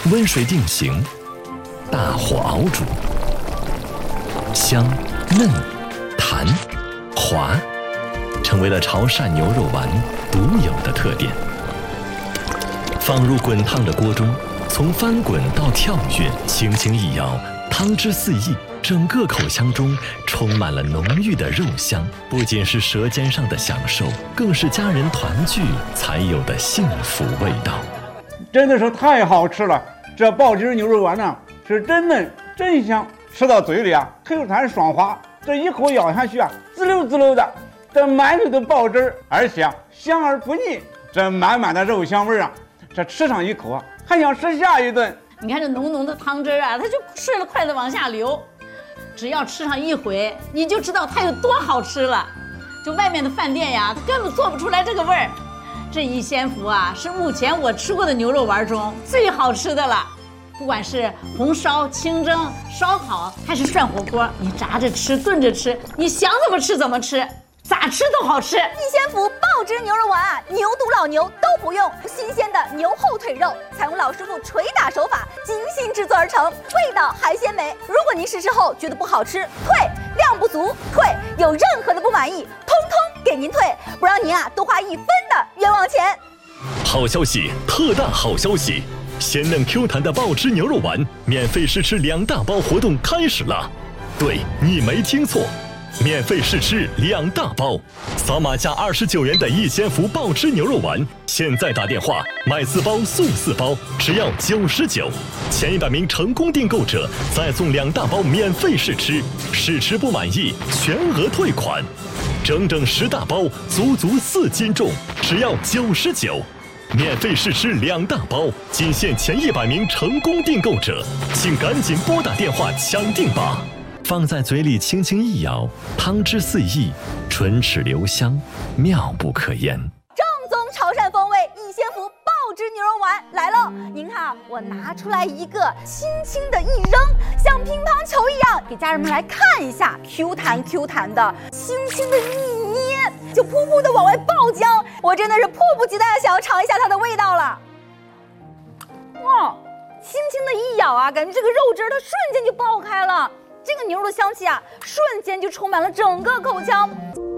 温水定型，大火熬煮，香、嫩、弹、滑，成为了潮汕牛肉丸独有的特点。放入滚烫的锅中，从翻滚到跳跃，轻轻一摇，汤汁四溢，整个口腔中充满了浓郁的肉香，不仅是舌尖上的享受，更是家人团聚才有的幸福味道。 真的是太好吃了！这爆汁牛肉丸呢，是真嫩真香，吃到嘴里啊，Q弹爽滑，这一口咬下去啊，滋溜滋溜的，这满嘴都爆汁，而且啊香而不腻，这满满的肉香味啊，这吃上一口啊，还想吃下一顿。 你看这浓浓的汤汁啊，它就顺着筷子往下流，只要吃上一回，你就知道它有多好吃了。就外面的饭店呀，它根本做不出来这个味儿。这一仙福啊，是目前我吃过的牛肉丸中最好吃的了。不管是红烧、清蒸、烧烤，还是涮火锅，你炸着吃、炖着吃，你想怎么吃怎么吃，咋吃都好吃。 一仙福爆汁牛肉丸啊，牛肚老牛都不用，新鲜的牛后腿肉，采用老师傅捶打手法，精心制作而成，味道还鲜美。如果您试吃后觉得不好吃，退，量不足退，有任何的不满意，通通给您退，不让您啊多花1分的冤枉钱。 好消息，特大好消息！鲜嫩 Q 弹的爆汁牛肉丸免费试吃2大包活动开始了。对，你没听错，免费试吃2大包，扫码价29元的一仙福爆汁牛肉丸，现在打电话买4包送4包，只要99，前100名成功订购者再送2大包免费试吃，试吃不满意全额退款，整整10大包，足足4斤重，只要99。免费试吃2大包，仅限前100名成功订购者，请赶紧拨打电话抢订吧！放在嘴里轻轻一咬，汤汁四溢，唇齿留香，妙不可言。 正宗潮汕风味一仙福爆汁牛肉丸来喽！您看，我拿出来一个，轻轻的一扔，像乒乓球一样，给家人们来看一下，Q 弹 Q 弹的，轻轻的一捏，就噗噗的往外爆浆，我真的是迫不及待的想要尝一下它的味道了。哇，轻轻的一咬啊，感觉这个肉汁它瞬间就爆开了。这个牛肉的香气啊，瞬间就充满了整个口腔。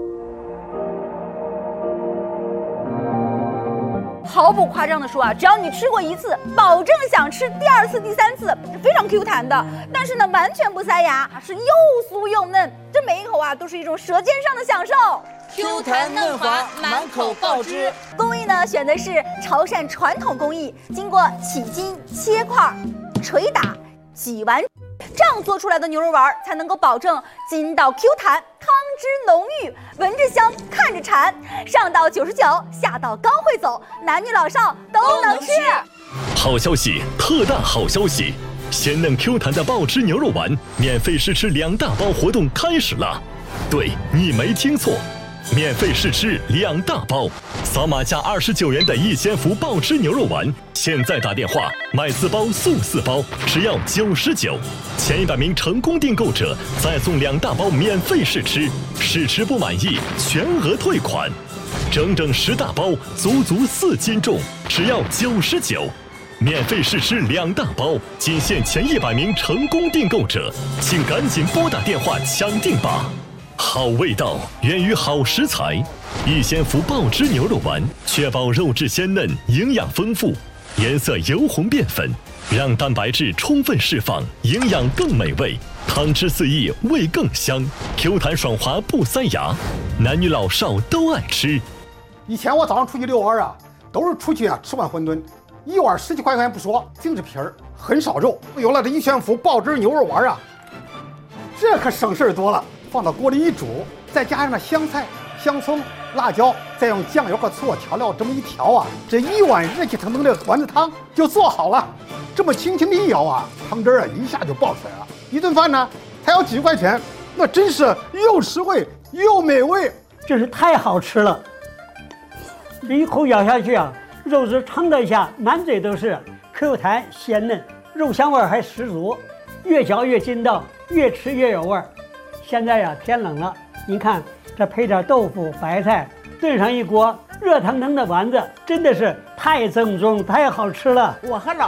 毫不夸张的说啊，只要你吃过1次，保证想吃第2次、第3次，非常 Q 弹的。但是呢，完全不塞牙，是又酥又嫩，这每一口啊都是一种舌尖上的享受。 Q 弹嫩滑，满口爆汁。 工艺呢，选的是潮汕传统工艺，经过起筋、切块、捶打、挤完。这样做出来的牛肉丸才能够保证筋道 Q 弹，汤汁浓郁，闻着香，看着馋。上到99，下到高会走，男女老少都能吃。 好消息，特大好消息！鲜嫩 Q 弹的爆汁牛肉丸免费试吃2大包活动开始了。对，你没听错，免费试吃2大包，扫码价29元的一仙福爆汁牛肉丸，现在打电话买4包送4包，只要99，前100名成功订购者再送2大包免费试吃，试吃不满意全额退款，整整10大包，足足4斤重，只要99。免费试吃2大包，仅限前100名成功订购者，请赶紧拨打电话抢订吧！好味道源于好食材，一仙福爆汁牛肉丸确保肉质鲜嫩、营养丰富，颜色由红变粉，让蛋白质充分释放，营养更美味，汤汁四溢，味更香，Q 弹爽滑不塞牙，男女老少都爱吃。 以前我早上出去遛弯啊，都是出去啊吃碗馄饨，1碗10几块钱不说，净是皮儿，很少肉。有了这一仙福爆汁牛肉丸啊，这可省事儿多了。放到锅里一煮，再加上那香菜、香葱、辣椒，再用酱油和醋调料这么一调啊，这1碗热气腾腾的丸子汤就做好了。这么轻轻的一舀啊，汤汁啊一下就爆出来了。一顿饭呢才要几十块钱，那真是又实惠又美味， 真是太好吃了。这一口咬下去啊，肉质撑得一下，满嘴都是 Q 弹鲜嫩，肉香味还十足，越嚼越筋道，越吃越有味儿。现在呀，天冷了，您看这配点豆腐、白菜，炖上一锅热腾腾的丸子，真的是太正宗、太好吃了。 我和老